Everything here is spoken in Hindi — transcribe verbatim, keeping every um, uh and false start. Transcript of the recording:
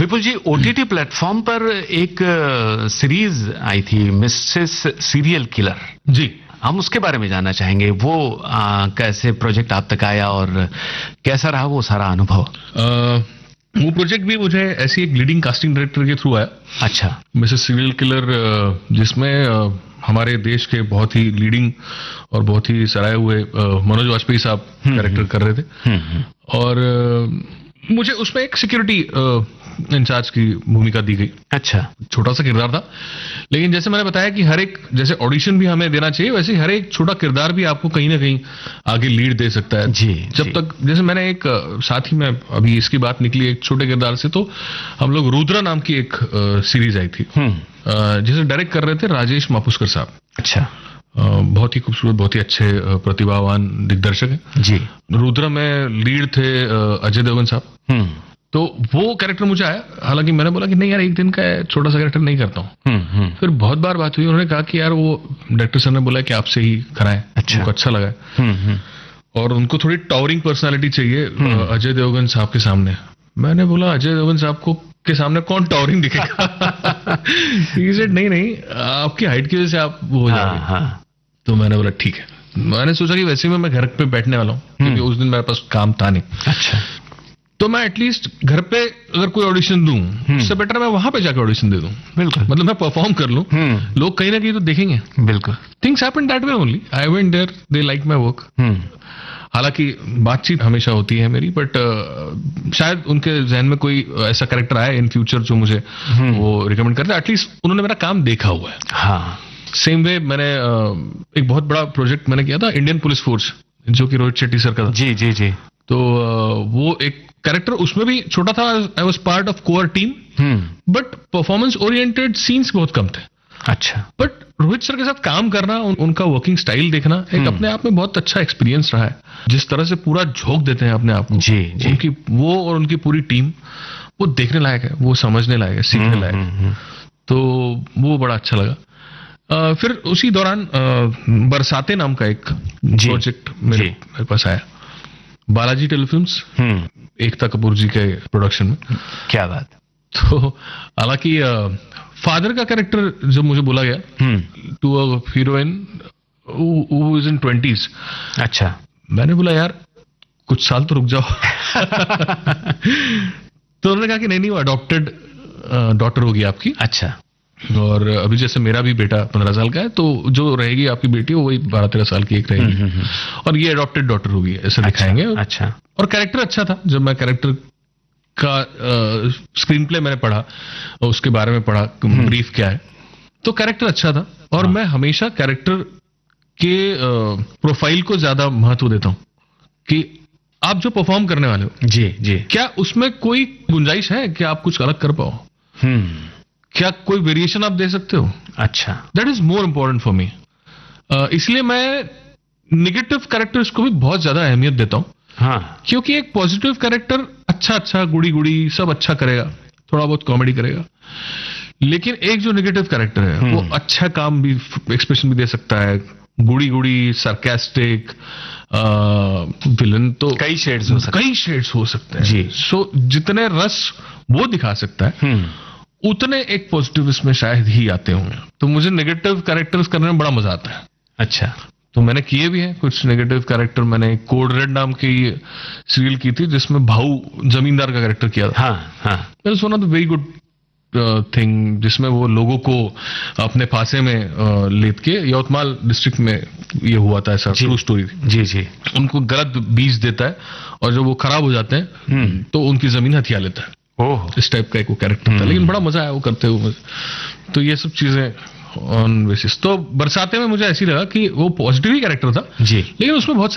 विपुल जी, ओटीटी प्लेटफॉर्म पर एक सीरीज आई थी, मिसेस सीरियल किलर। जी, हम उसके बारे में जानना चाहेंगे। वो आ, कैसे प्रोजेक्ट आप तक आया और कैसा रहा वो सारा अनुभव? आ, वो प्रोजेक्ट भी मुझे ऐसी एक लीडिंग कास्टिंग डायरेक्टर के थ्रू आया। अच्छा। मिसेस सीरियल किलर, जिसमें हमारे देश के बहुत ही लीडिंग और बहुत ही सराहे हुए मनोज वाजपेयी साहब कैरेक्टर कर रहे थे, और मुझे उसमें एक सिक्योरिटी इंचार्ज की भूमिका दी गई। अच्छा। छोटा सा किरदार था, लेकिन जैसे मैंने बताया कि हर एक, जैसे ऑडिशन भी हमें देना चाहिए, वैसे हर एक छोटा किरदार भी आपको कहीं ना कहीं आगे लीड दे सकता है। जी, जब जी। तक, जैसे मैंने एक साथ ही में अभी इसकी बात निकली एक छोटे किरदार से, तो हम लोग रुद्रा नाम की एक सीरीज आई थी, जिसे डायरेक्ट कर रहे थे राजेश मापुस्कर साहब। अच्छा। बहुत ही खूबसूरत, बहुत ही अच्छे प्रतिभावान दिग्दर्शक है जी। रुद्रा में लीड थे अजय देवगन साहब। तो वो कैरेक्टर मुझे आया, हालांकि मैंने बोला कि नहीं यार, एक दिन का छोटा सा कैरेक्टर नहीं करता हूँ। फिर बहुत बार बात हुई, उन्होंने कहा कि यार वो डायरेक्टर सर ने बोला कि आपसे ही कराएं। अच्छा। उनको अच्छा लगा, और उनको थोड़ी टावरिंग पर्सनालिटी चाहिए अजय देवगन साहब के सामने। मैंने बोला अजय देवगन साहब को के सामने कौन टावरिंग दिखेगा? He said, नहीं नहीं, आपकी हाइट की वजह से आप वो हो जाएंगे। तो मैंने बोला ठीक है। मैंने सोचा कि वैसे में मैं घर पे बैठने वाला हूँ, क्योंकि उस दिन मेरे पास काम था नहीं। अच्छा। तो मैं एटलीस्ट घर पे अगर कोई ऑडिशन दूं, उससे बेटर मैं वहां पे जाकर ऑडिशन दे दूं। बिल्कुल। मतलब मैं परफॉर्म कर लूं, लोग कहीं ना कहीं तो देखेंगे। बिल्कुल। Things happen that way only. I went there, they like my work. हालांकि बातचीत हमेशा होती है मेरी, बट uh, शायद उनके जहन में कोई ऐसा कैरेक्टर आया इन फ्यूचर जो मुझे वो रिकमेंड करता है। एटलीस्ट उन्होंने मेरा काम देखा हुआ है। हाँ। सेम वे मैंने uh, एक बहुत बड़ा प्रोजेक्ट मैंने किया था, इंडियन पुलिस फोर्स, जो कि रोहित शेट्टी सर का था। जी जी जी। तो uh, वो एक कैरेक्टर उसमें भी छोटा था। I was part of core team, but performance oriented scenes बहुत कम थे। अच्छा। बट रोहित सर के साथ काम करना, उन, उनका वर्किंग स्टाइल देखना एक अपने आप में बहुत अच्छा एक्सपीरियंस रहा है। जिस तरह से पूरा झोंक देते हैं अपने आप को, जी, जी। उनकी वो और उनकी पूरी टीम, वो देखने लायक है, वो समझने लायक है, सीखने लायक है। तो वो बड़ा अच्छा लगा। आ, फिर उसी दौरान आ, बरसाते नाम का एक प्रोजेक्ट मेरे, मेरे पास आया, बालाजी टेलीफिल्म्स, एकता कपूर जी के प्रोडक्शन में। क्या बात। तो हालांकि फादर का कैरेक्टर जब मुझे बोला गया to a heroine who is in twenties, अच्छा, मैंने बोला यार कुछ साल तो रुक जाओ। तो उन्होंने कहा कि नहीं नहीं, वो अडॉप्टेड डॉटर होगी आपकी। अच्छा। और अभी जैसे मेरा भी बेटा पंद्रह साल का है, तो जो रहेगी आपकी बेटी वो वही बारह तेरह साल की एक रहेगी, और ये अडॉप्टेड डॉटर होगी, ऐसे दिखाएंगे। अच्छा। और कैरेक्टर अच्छा था। जब मैं कैरेक्टर का स्क्रीन प्ले मैंने पढ़ा, उसके बारे में पढ़ा, ब्रीफ क्या है, तो कैरेक्टर अच्छा था। और मैं हमेशा कैरेक्टर के प्रोफाइल को ज्यादा महत्व देता हूं कि आप जो परफॉर्म करने वाले हो, जी जी, क्या उसमें कोई गुंजाइश है कि आप कुछ अलग कर पाओ? हम्म क्या कोई वेरिएशन आप दे सकते हो? अच्छा। That is more important for me. इसलिए मैं निगेटिव कैरेक्टर्स को भी बहुत ज्यादा अहमियत देता हूं। हाँ। क्योंकि एक पॉजिटिव कैरेक्टर अच्छा अच्छा गुड़ी गुड़ी सब अच्छा करेगा, थोड़ा बहुत कॉमेडी करेगा, लेकिन एक जो नेगेटिव कैरेक्टर है वो अच्छा काम भी, एक्सप्रेशन भी दे सकता है, गुड़ी गुड़ी सरकास्टिक विलन, तो कई शेड्स हो सकते कई शेड्स हो सकते हैं जी। सो जितने रस वो दिखा सकता है, उतने एक पॉजिटिव इसमें शायद ही आते होंगे। तो मुझे नेगेटिव कैरेक्टर्स करने में बड़ा मजा आता है। अच्छा। तो मैंने किए भी हैं कुछ नेगेटिव कैरेक्टर। मैंने कोड रेड नाम की सीरियल की थी, जिसमें भाऊ जमींदार का कैरेक्टर किया था। हाँ हाँ। That's one of the very good thing, जिसमें वो लोगों को अपने फांसे में uh, लेत के, यवतमाल डिस्ट्रिक्ट में ये हुआ था, ऐसा ट्रू स्टोरी थी। जी जी। उनको गलत बीज देता है, और जब वो खराब हो जाते हैं तो उनकी जमीन हथिया लेता है। ओह, इस टाइप का एक वो कैरेक्टर था, लेकिन बड़ा मजा आया वो करते हुए। तो ये सब चीजें ऑन बेसिस। तो बरसाते में मुझे ऐसी लगा कि वो पॉजिटिव ही कैरेक्टर था जी, लेकिन उसमें बहुत